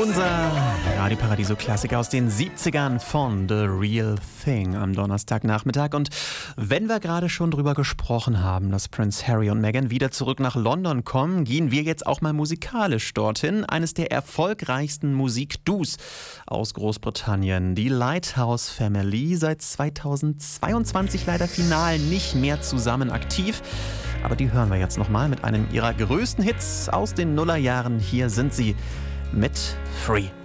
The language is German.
Unser Radio Paradiso-Klassiker aus den 70ern von The Real Thing am Donnerstagnachmittag. Und wenn wir gerade schon drüber gesprochen haben, dass Prince Harry und Meghan wieder zurück nach London kommen, gehen wir jetzt auch mal musikalisch dorthin. Eines der erfolgreichsten Musikduos aus Großbritannien, die Lighthouse Family, seit 2022 leider final nicht mehr zusammen aktiv. Aber die hören wir jetzt nochmal mit einem ihrer größten Hits aus den Nullerjahren. Hier sind sie mit Free.